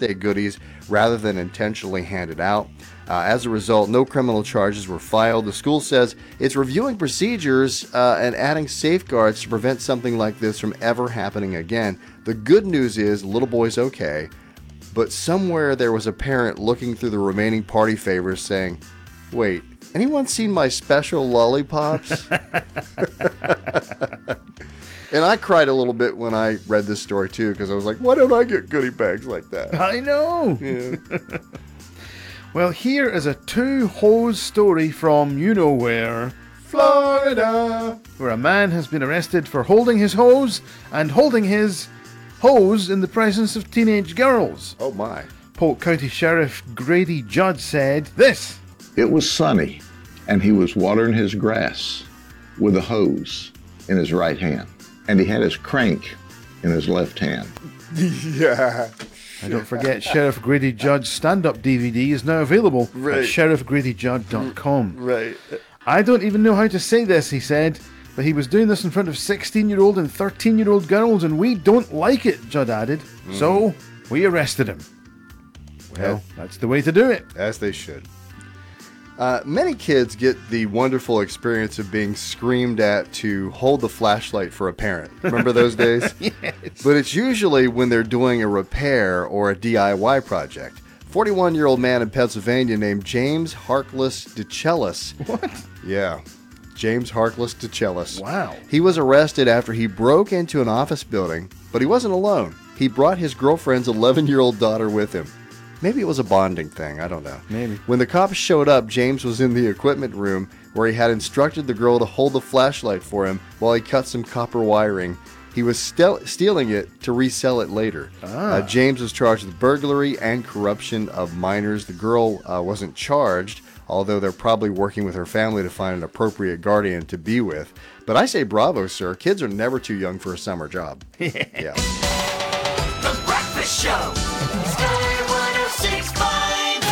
birthday goodies rather than intentionally handed out. As a result, no criminal charges were filed. The school says it's reviewing procedures and adding safeguards to prevent something like this from ever happening again. The good news is the little boy's okay, but somewhere there was a parent looking through the remaining party favors saying, "Wait, anyone seen my special lollipops?" And I cried a little bit when I read this story too, because I was like, why don't I get goodie bags like that? I know. Yeah. Well, here is a two-hose story from you-know-where, Florida, where a man has been arrested for holding his hose and holding his hose in the presence of teenage girls. Oh my. Polk County Sheriff Grady Judd said this. It was sunny, and he was watering his grass with a hose in his right hand, and he had his crank in his left hand. Yeah. And don't forget, Sheriff Grady Judd's stand-up DVD is now available at sheriffgradyjudd.com. Right. I don't even know how to say this, he said, but he was doing this in front of 16-year-old and 13-year-old girls, and we don't like it, Judd added. So, we arrested him. Well, that's the way to do it. As they should. Many kids get the wonderful experience of being screamed at to hold the flashlight for a parent. Remember those days? Yes. But it's usually when they're doing a repair or a DIY project. 41-year-old man in Pennsylvania named James Harkless DeChellis. What? Yeah. James Harkless DeChellis. Wow. He was arrested after he broke into an office building, but he wasn't alone. He brought his girlfriend's 11-year-old daughter with him. Maybe it was a bonding thing. I don't know. Maybe. When the cops showed up, James was in the equipment room where he had instructed the girl to hold the flashlight for him while he cut some copper wiring. He was stealing it to resell it later. James was charged with burglary and corruption of minors. The girl wasn't charged, although they're probably working with her family to find an appropriate guardian to be with. But I say bravo, sir. Kids are never too young for a summer job. Yeah. The Breakfast Show. Sky 106.5.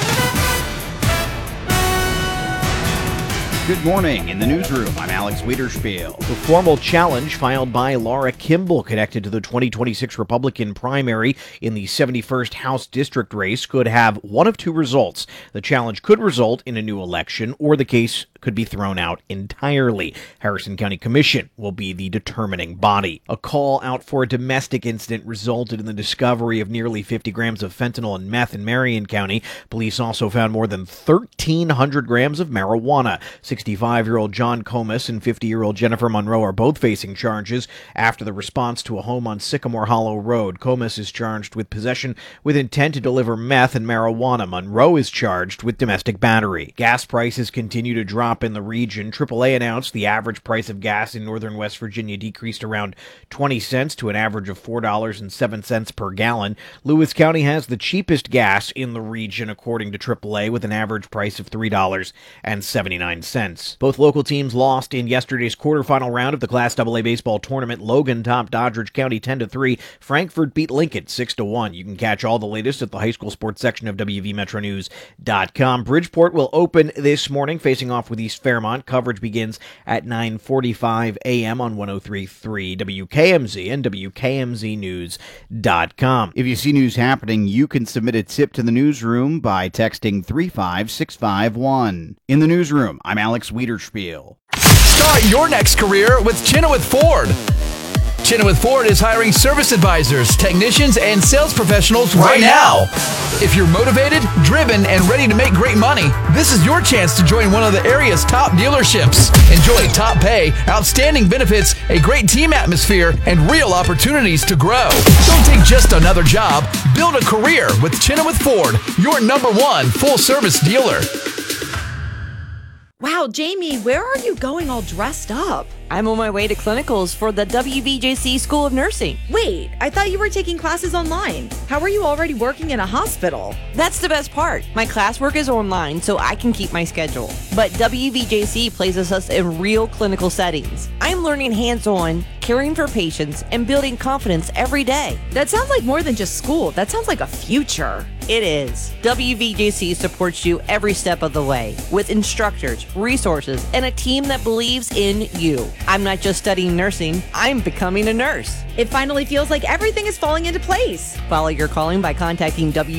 Good morning. In the newsroom, I'm Alex Wiederspiel. The formal challenge filed by Laura Kimball connected to the 2026 Republican primary in the 71st House District race could have one of two results. The challenge could result in a new election, or the case could be thrown out entirely. Harrison County Commission will be the determining body. A call out for a domestic incident resulted in the discovery of nearly 50 grams of fentanyl and meth in Marion County. Police also found more than 1,300 grams of marijuana. 65-year-old John Comas and 50-year-old Jennifer Monroe are both facing charges after the response to a home on Sycamore Hollow Road. Comas is charged with possession with intent to deliver meth and marijuana. Monroe is charged with domestic battery. Gas prices continue to drop in the region. AAA announced the average price of gas in northern West Virginia decreased around 20 cents to an average of $4.07 per gallon. Lewis County has the cheapest gas in the region, according to AAA, with an average price of $3.79. Both local teams lost in yesterday's quarterfinal round of the Class AA baseball tournament. Logan topped Doddridge County 10-3. Frankfort beat Lincoln 6-1. You can catch all the latest at the high school sports section of WVMetroNews.com. Bridgeport will open this morning, facing off with East Fairmont. Coverage begins at 9:45 a.m. on 103.3 WKMZ and WKMZnews.com. If you see news happening, you can submit a tip to the newsroom by texting 35651. In the newsroom, I'm Alex Wiederspiel. Start your next career with Chenoweth Ford. Chenoweth Ford is hiring service advisors, technicians, and sales professionals right now. If you're motivated, driven, and ready to make great money, this is your chance to join one of the area's top dealerships. Enjoy top pay, outstanding benefits, a great team atmosphere, and real opportunities to grow. Don't take just another job. Build a career with Chenoweth Ford, your #1 full-service dealer. Wow, Jamie, where are you going all dressed up? I'm on my way to clinicals for the WVJC School of Nursing. Wait, I thought you were taking classes online. How are you already working in a hospital? That's the best part. My classwork is online, so I can keep my schedule. But WVJC places us in real clinical settings. I'm learning hands-on, caring for patients, and building confidence every day. That sounds like more than just school. That sounds like a future. It is. WVJC supports you every step of the way with instructors, resources, and a team that believes in you. I'm not just studying nursing, I'm becoming a nurse. It finally feels like everything is falling into place. Follow your calling by contacting